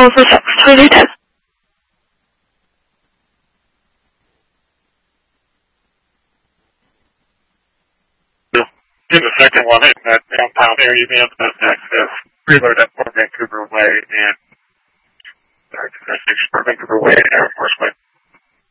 over related. In the second one, in that downtown area, you may have best access reload at Port Vancouver Way and Vancouver Way and Air Force Way.